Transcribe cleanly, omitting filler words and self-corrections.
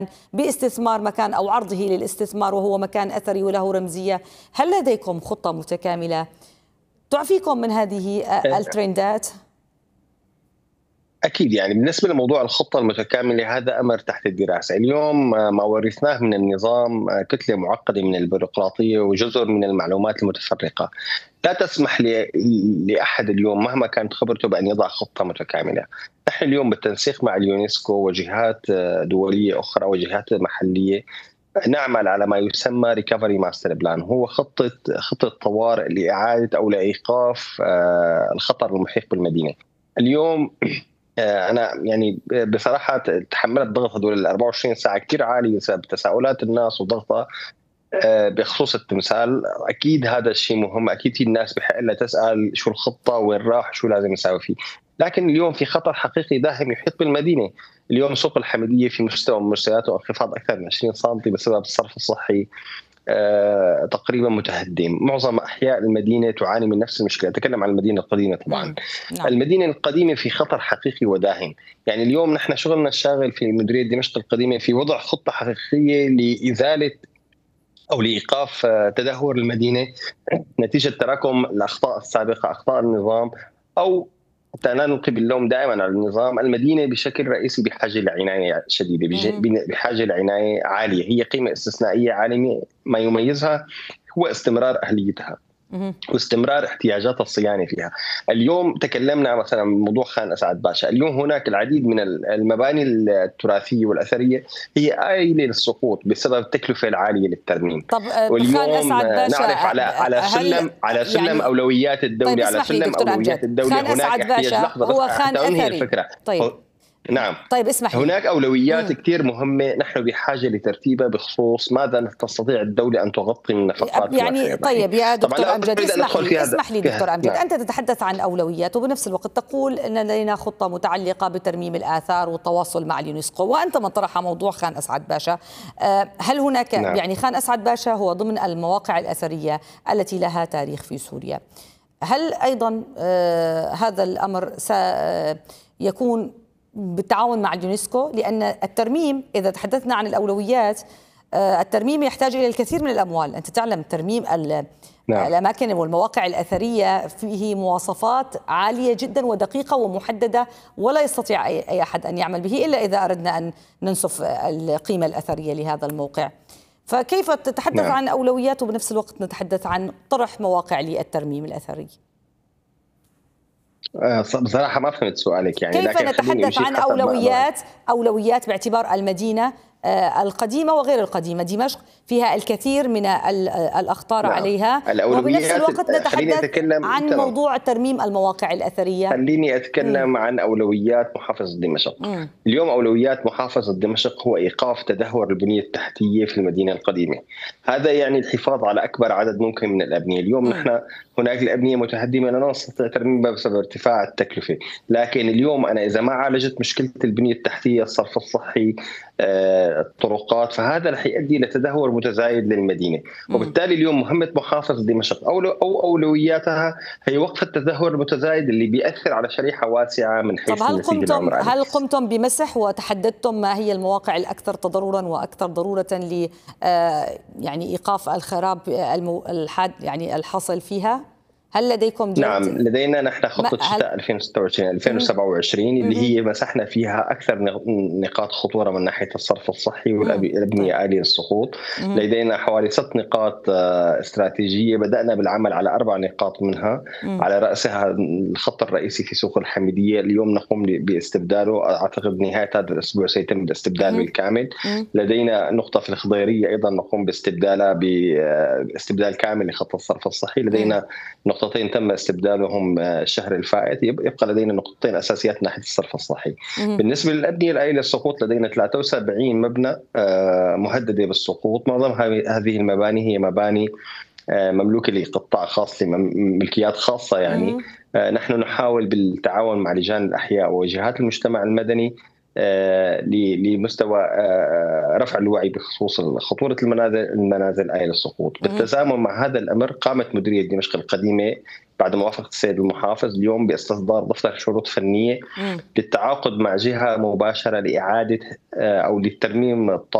باستثمار مكان أو عرضه للاستثمار وهو مكان أثري وله رمزية. هل لديكم خطة متكاملة تعفيكم من هذه الترندات؟ أكيد، يعني بالنسبة لموضوع الخطة المتكاملة هذا أمر تحت الدراسة. اليوم ما ورثناه من النظام كتلة معقدة من البيروقراطية وجزر من المعلومات المتفرقة لا تسمح لأحد اليوم مهما كانت خبرته بأن يضع خطة متكاملة. نحن اليوم بالتنسيق مع اليونسكو وجهات دولية أخرى وجهات محلية نعمل على ما يسمى ريكفري ماستر بلان، هو خطة طوارئ لإعادة أو لإيقاف الخطر المحيق بالمدينة. اليوم أنا يعني بصراحة تحملت ضغط هذول ال 24 ساعة كثير عالي بسبب تساؤلات الناس وضغطها بخصوص التمثال. أكيد هذا الشيء مهم، أكيد في الناس بحق لها تسأل شو الخطة وين راح شو لازم نساوي فيه، لكن اليوم في خطر حقيقي داهم يحيط بالمدينة. اليوم سوق الحميدية في مستوى من مستوياته انخفاض أكثر من 20 سم بسبب الصرف الصحي تقريبا متهدم. معظم أحياء المدينة تعاني من نفس المشكلة، أتكلم عن المدينة القديمة طبعا. نعم. المدينة القديمة في خطر حقيقي وداهم. يعني اليوم نحن شغلنا الشاغل في مديرية دمشق القديمة في وضع خطة حقيقية لإزالة أو لإيقاف تدهور المدينة نتيجة تراكم الأخطاء السابقة، أخطاء النظام، أو حتى لا نلقي باللوم دائما على النظام. المدينة بشكل رئيسي بحاجة لعناية شديدة، بحاجة لعناية عالية، هي قيمة استثنائية عالمية. ما يميزها هو استمرار أهليتها واستمرار احتياجات الصيانة فيها. اليوم تكلمنا مثلا موضوع خان أسعد باشا، اليوم هناك العديد من المباني التراثية والأثرية هي آيلة للسقوط بسبب التكلفة العالية للترميم. طب واليوم خان أسعد باشا نعرف على سلم يعني أولويات الدولة. طيب على سلم أولويات الدولة خان أسعد باشا هو خان أثري. الفكرة. طيب نعم. طيب اسمح لي. هناك أولويات كثير مهمة نحن بحاجة لترتيبها بخصوص ماذا تستطيع الدولة أن تغطي من نفقات. يعني طيب يا دكتور أمجد اسمح لي دكتور أمجد. نعم. أنت تتحدث عن أولويات وبنفس الوقت تقول أن لدينا خطة متعلقة بترميم الآثار والتواصل مع اليونسكو، وأنت من طرح موضوع خان أسعد باشا. هل هناك نعم. يعني خان أسعد باشا هو ضمن المواقع الأثرية التي لها تاريخ في سوريا، هل أيضا هذا الأمر سيكون بالتعاون مع اليونسكو؟ لأن الترميم إذا تحدثنا عن الأولويات الترميم يحتاج إلى الكثير من الأموال. أنت تعلم ترميم نعم. الأماكن والمواقع الأثرية فيه مواصفات عالية جدا ودقيقة ومحددة ولا يستطيع أي أحد أن يعمل به إلا إذا أردنا أن ننصف القيمة الأثرية لهذا الموقع. فكيف تتحدث نعم. عن أولويات وبنفس الوقت نتحدث عن طرح مواقع للترميم الأثري؟ بصراحة ما فهمت سؤالك. يعني كيف نتحدث عن أولويات باعتبار المدينة القديمة وغير القديمة؟ دمشق فيها الكثير من الأخطار نعم. عليها، وبنفس الوقت نتحدث عن موضوع ترميم المواقع الأثرية. خليني أتكلم عن أولويات محافظة دمشق. اليوم أولويات محافظة دمشق هو إيقاف تدهور البنية التحتية في المدينة القديمة. هذا يعني الحفاظ على أكبر عدد ممكن من الأبنية. اليوم نحن هناك الأبنية متهدمة لا نستطيع ترميمها بسبب ارتفاع التكلفة، لكن اليوم أنا إذا ما عالجت مشكلة البنية التحتية، الصرف الصحي، الطرقات، فهذا رح يؤدي إلى تدهور متزايد للمدينة. وبالتالي اليوم مهمة محافظة دمشق أو أولوياتها هي وقف التدهور المتزايد اللي بيأثر على شريحة واسعة من حيث النسيج العمراني. هل قمتم بمسح وتحددتم ما هي المواقع الأكثر تضررا وأكثر ضرورة ل يعني إيقاف الخراب يعني الحاصل فيها؟ هل لديكم نعم، لدينا نحن خطة شتاء 2026 اللي هي مسحنا فيها أكثر نقاط خطورة من ناحية الصرف الصحي والأبنية آلية السقوط. لدينا حوالي 6 نقاط استراتيجية، بدأنا بالعمل على 4 نقاط منها، على رأسها الخط الرئيسي في سوق الحميدية. اليوم نقوم باستبداله، أعتقد نهاية هذا الأسبوع سيتم الاستبدال بالكامل. لدينا نقطة في الخضيرية أيضا نقوم باستبدالها باستبدال كامل لخط الصرف الصحي. لدينا نقطتين تم استبدالهم الشهر الفائت، يبقى لدينا نقطتين أساسيات ناحية الصرف الصحي. بالنسبة للأبنية الآلية للسقوط لدينا 73 مبنى مهددة بالسقوط. معظم هذه المباني هي مباني مملوكة لقطاع خاص، لملكيات خاصة. يعني نحن نحاول بالتعاون مع لجان الأحياء وجهات المجتمع المدني لمستوى رفع الوعي بخصوص خطورة المنازل آلية للسقوط. بالتزامن مع هذا الأمر قامت مديرية دمشق القديمة بعد موافقة السيد المحافظ اليوم باستصدار دفتر شروط فنية للتعاقد مع جهة مباشرة لإعادة أو للترميم